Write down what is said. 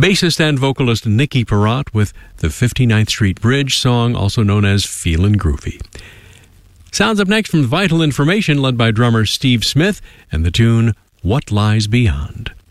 bassist and vocalist Nicky Perrott with the 59th Street Bridge song, also known as Feelin' Groovy. Sounds up next from Vital Information, led by drummer Steve Smith, and the tune What Lies Beyond.